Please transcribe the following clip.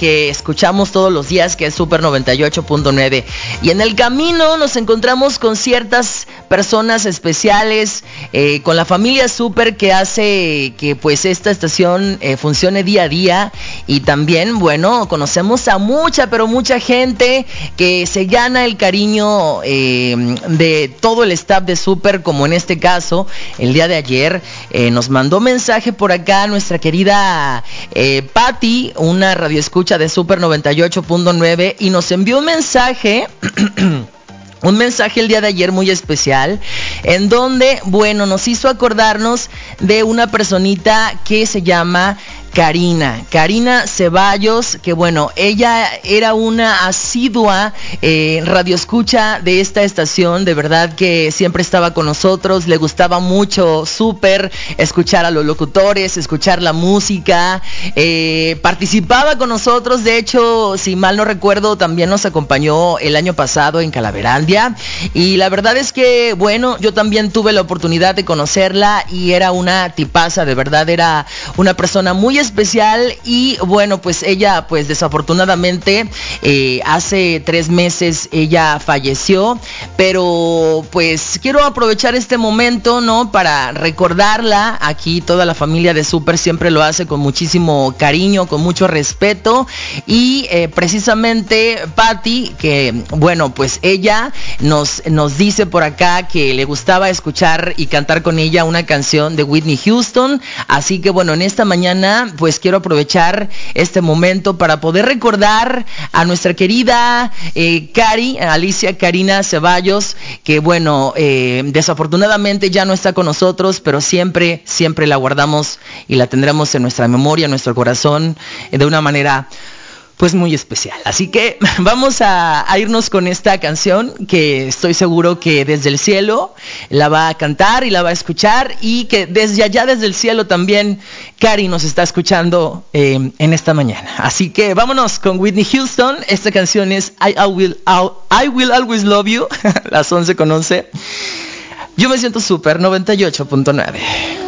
que escuchamos todos los días, que es Super 98.9. Y en el camino nos encontramos con ciertas personas especiales, con la familia Super, que hace que pues esta estación funcione día a día. Y también, bueno, conocemos a mucha, pero mucha gente que se gana el cariño de todo el staff de Super, como en este caso, el día de ayer nos mandó mensaje por acá nuestra querida Patti, una radioescucha de Super 98.9, y nos envió un mensaje un mensaje el día de ayer muy especial, en donde, bueno, nos hizo acordarnos de una personita que se llama Karina Ceballos, que bueno, ella era una asidua radioescucha de esta estación, de verdad que siempre estaba con nosotros, le gustaba mucho Super, escuchar a los locutores, escuchar la música, participaba con nosotros, de hecho, si mal no recuerdo, también nos acompañó el año pasado en Calaverandia, y la verdad es que, bueno, yo también tuve la oportunidad de conocerla y era una tipaza, de verdad, era una persona muy especial. Y bueno, pues ella, pues desafortunadamente hace 3 meses ella falleció, pero pues quiero aprovechar este momento, ¿no?, para recordarla. Aquí toda la familia de Super siempre lo hace con muchísimo cariño, con mucho respeto, y precisamente Patti, que bueno, pues ella nos dice por acá que le gustaba escuchar y cantar con ella una canción de Whitney Houston, así que bueno, en esta mañana pues quiero aprovechar este momento para poder recordar a nuestra querida Alicia Karina Ceballos, que bueno, desafortunadamente ya no está con nosotros, pero siempre la guardamos y la tendremos en nuestra memoria, en nuestro corazón, de una manera pues muy especial. Así que vamos a irnos con esta canción, que estoy seguro que desde el cielo la va a cantar y la va a escuchar, y que desde allá, desde el cielo también, Cari nos está escuchando en esta mañana. Así que vámonos con Whitney Houston. Esta canción es I Will Always Love You, las 11:11. Yo me siento Super 98.9.